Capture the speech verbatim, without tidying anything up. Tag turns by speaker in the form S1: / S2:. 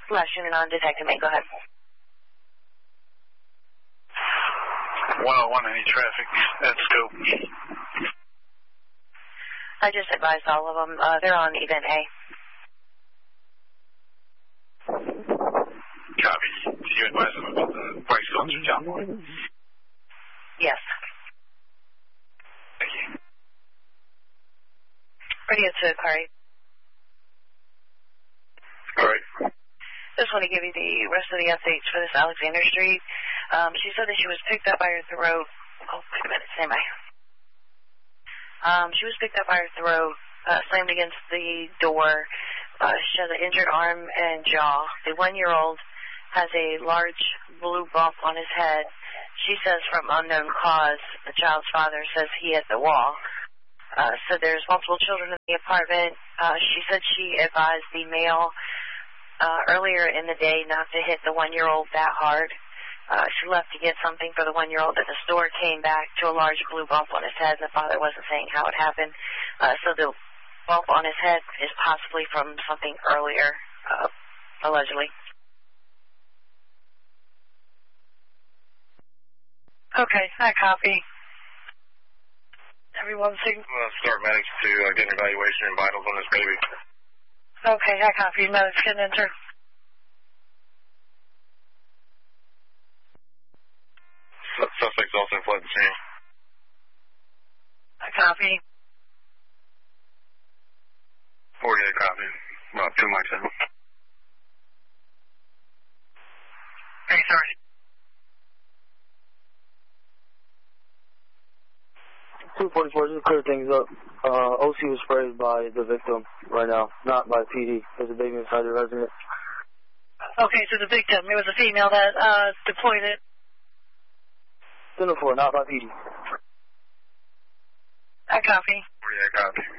S1: Last unit on Detective May, go ahead.
S2: one oh one, any traffic at scope?
S1: I just advised all of them. Uh, they're on event A.
S2: Copy. Did you advise them about the Bryce Culture John Boy?
S1: Yes.
S2: Thank you.
S1: Radio to Kari.
S2: All right.
S1: Just want to give you the rest of the updates for this Alexander Street. Um, she said that she was picked up by her throat. Oh, wait a minute, stand by. Um, she was picked up by her throat, uh, slammed against the door. Uh, she has an injured arm and jaw. The one-year-old has a large blue bump on his head. She says from unknown cause. The child's father says he hit the wall. Uh, so there's multiple children in the apartment. Uh, she said she advised the male uh, earlier in the day not to hit the one-year-old that hard. Uh, she left to get something for the one-year-old at the store, came back to a large blue bump on his head, and the father wasn't saying how it happened. Uh, so the bump on his head is possibly from something earlier, uh, allegedly. Okay, I copy. Everyone's saying...
S2: Uh, start medics to uh, get an evaluation and vitals on this baby.
S1: Okay, I copy. Medics can enter.
S2: Suspects also fled the scene.
S1: I copy.
S2: forty-eight copy. About two mics in.
S1: Hey, sorry.
S3: two forty-four, just to clear things up. Uh, O C was sprayed by the victim right now, not by P D. There's a baby inside the residence.
S1: Okay, so the victim, it was a female that uh, deployed it.
S3: ten oh four, not by P D.
S1: I copy.
S2: forty-eight copy.